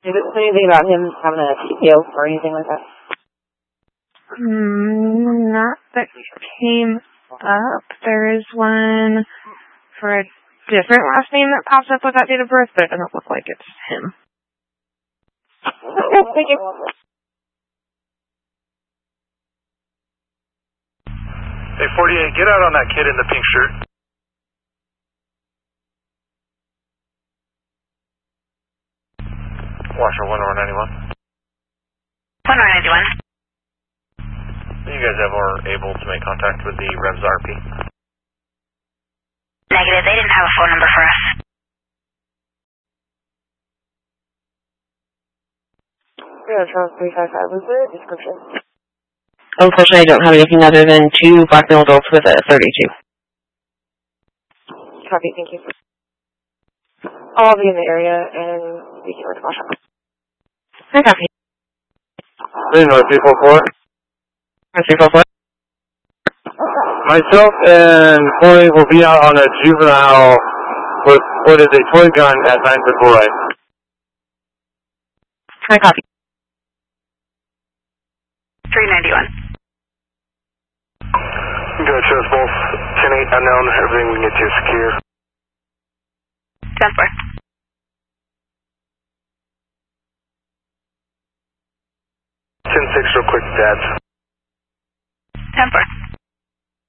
Did it say anything about him having a TPO or anything like that? Not that came up. There is one for a different last name that pops up with that date of birth, but it doesn't look like it's him. Thank you. Hey, 48, get out on that kid in the pink shirt. Washer 191. 191. You guys are able to make contact with the Revs RP? Negative, they didn't have a phone number for us. Yeah, Charles 355 was the description. Unfortunately, I don't have anything other than 2 black male adults with a 32. Copy, thank you. I'll be in the area and we can work off. I copy. Illinois 344. 344. Myself and Corey will be out on a juvenile with what is a toy gun at 9-foot boy. I copy. 391. Good, shows both 10-8 unknown, everything we can get to is secure. 10-4. 10-6 real quick, Dad.